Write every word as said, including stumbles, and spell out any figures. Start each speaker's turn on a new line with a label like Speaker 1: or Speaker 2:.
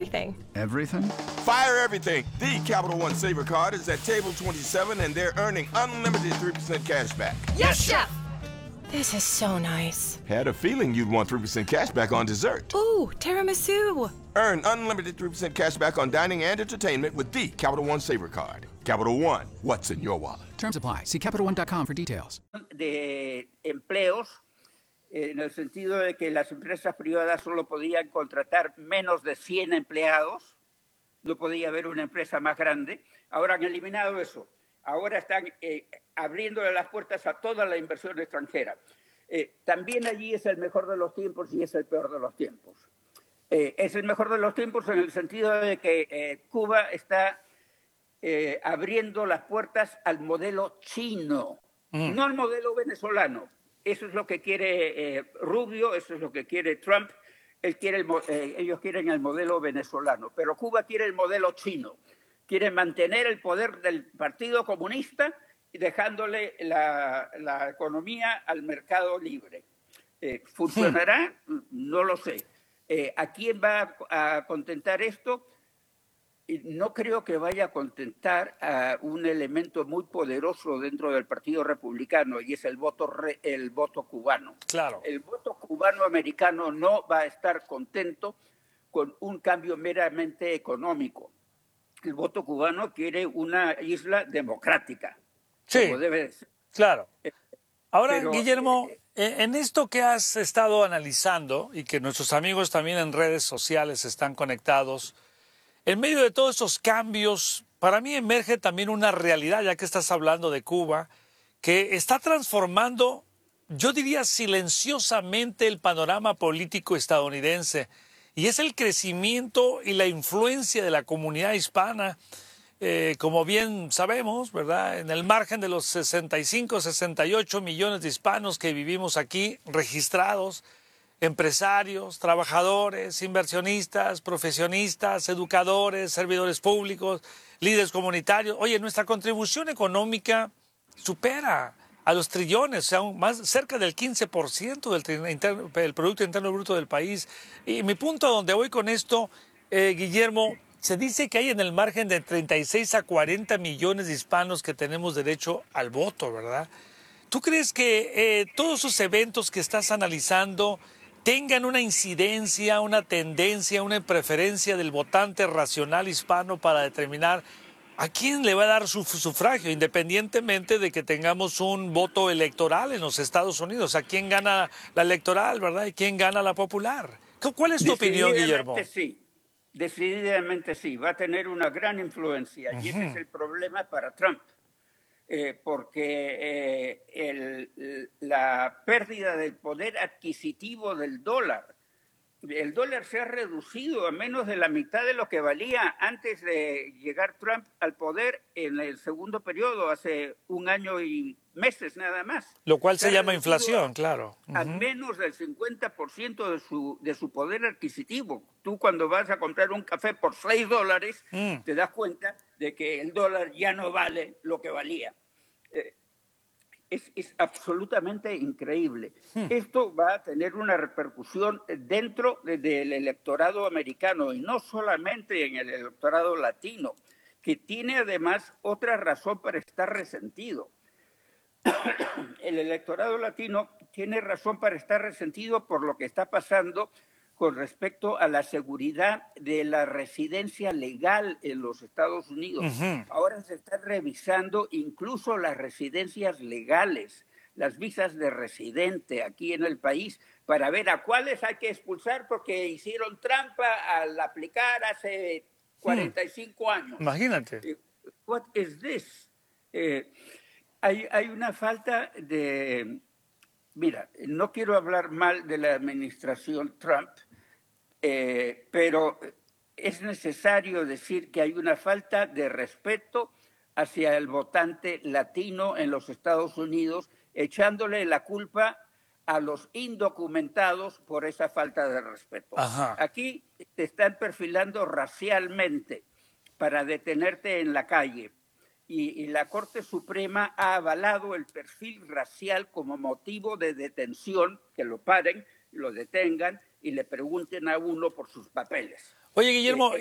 Speaker 1: everything.
Speaker 2: Everything?
Speaker 3: Fire everything. The Capital One Saver Card is at table twenty-seven, and they're earning unlimited three percent cash back.
Speaker 1: Yes, Chef! This is so nice.
Speaker 3: Had a feeling you'd want three percent cash back on dessert.
Speaker 1: Ooh, tiramisu.
Speaker 3: Earn unlimited three percent cash back on dining and entertainment with the Capital One Saver Card. Capital One, what's in your wallet?
Speaker 2: Terms apply. See Capital One dot com for details.
Speaker 4: De empleos, en el sentido de que las empresas privadas solo podían contratar menos de cien empleados, no podía haber una empresa más grande. Ahora han eliminado eso. Ahora están eh, abriéndole las puertas a toda la inversión extranjera. Eh, también allí es el mejor de los tiempos y es el peor de los tiempos. Eh, es el mejor de los tiempos en el sentido de que eh, Cuba está eh, abriendo las puertas al modelo chino, mm. no al modelo venezolano. Eso es lo que quiere eh, Rubio, eso es lo que quiere Trump. Él quiere el, eh, ellos quieren el modelo venezolano, pero Cuba quiere el modelo chino. Quiere mantener el poder del Partido Comunista y dejándole la, la economía al mercado libre. Eh, ¿Funcionará? Sí. No lo sé. Eh, ¿A quién va a, a contentar esto? No creo que vaya a contentar a un elemento muy poderoso dentro del Partido Republicano, y es el voto, re, el voto cubano.
Speaker 5: Claro.
Speaker 4: El voto cubano-americano no va a estar contento con un cambio meramente económico. El voto cubano quiere una isla democrática.
Speaker 5: Sí,
Speaker 4: como debe de ser.
Speaker 5: Claro. Ahora,
Speaker 4: Pero,
Speaker 5: Guillermo,
Speaker 4: eh,
Speaker 5: en esto que has estado analizando y que nuestros amigos también en redes sociales están conectados, en medio de todos esos cambios, para mí emerge también una realidad, ya que estás hablando de Cuba, que está transformando, yo diría silenciosamente, el panorama político estadounidense. Y es el crecimiento y la influencia de la comunidad hispana, eh, como bien sabemos, ¿verdad? En el margen de los sesenta y cinco, sesenta y ocho millones de hispanos que vivimos aquí, registrados, empresarios, trabajadores, inversionistas, profesionistas, educadores, servidores públicos, líderes comunitarios. Oye, nuestra contribución económica supera a los trillones, o sea, más cerca del quince por ciento del, interno, del Producto Interno Bruto del país. Y mi punto a donde voy con esto, eh, Guillermo, se dice que hay en el margen de treinta y seis a cuarenta millones de hispanos que tenemos derecho al voto, ¿verdad? ¿Tú crees que eh, todos esos eventos que estás analizando tengan una incidencia, una tendencia, una preferencia del votante racional hispano para determinar a quién le va a dar su sufragio, independientemente de que tengamos un voto electoral en los Estados Unidos? ¿A quién gana la electoral, verdad? ¿Y quién gana la popular? ¿Cuál es tu opinión, Guillermo?
Speaker 4: Sí, decididamente sí. Va a tener una gran influencia. Uh-huh. Y ese es el problema para Trump. Eh, porque eh, el, la pérdida del poder adquisitivo del dólar, el dólar se ha reducido a menos de la mitad de lo que valía antes de llegar Trump al poder en el segundo periodo, hace un año y meses nada más.
Speaker 5: Lo cual se,
Speaker 4: se
Speaker 5: llama inflación,
Speaker 4: a,
Speaker 5: claro. Uh-huh.
Speaker 4: A menos del cincuenta por ciento de su, de su poder adquisitivo. Tú cuando vas a comprar un café por seis dólares, mm. te das cuenta de que el dólar ya no vale lo que valía. Eh, es, es absolutamente increíble. Hmm. Esto va a tener una repercusión dentro de, del electorado americano y no solamente en el electorado latino, que tiene además otra razón para estar resentido. El electorado latino tiene razón para estar resentido por lo que está pasando con respecto a la seguridad de la residencia legal en los Estados Unidos. Uh-huh. Ahora se están revisando incluso las residencias legales, las visas de residente aquí en el país, para ver a cuáles hay que expulsar porque hicieron trampa al aplicar hace cuarenta y cinco hmm. años.
Speaker 5: Imagínate.
Speaker 4: What is this? Eh, hay, hay una falta de... Mira, no quiero hablar mal de la administración Trump, Eh, pero es necesario decir que hay una falta de respeto hacia el votante latino en los Estados Unidos, echándole la culpa a los indocumentados por esa falta de respeto.
Speaker 5: Ajá.
Speaker 4: Aquí te están perfilando racialmente para detenerte en la calle y, y la Corte Suprema ha avalado el perfil racial como motivo de detención, que lo paren, lo detengan y le pregunten a uno por sus papeles.
Speaker 5: Oye, Guillermo...